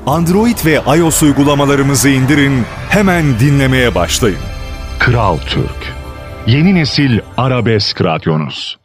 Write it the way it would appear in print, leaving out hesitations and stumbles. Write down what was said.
Android ve iOS uygulamalarımızı indirin, hemen dinlemeye başlayın. Kral Türk, yeni nesil arabesk radyonuz.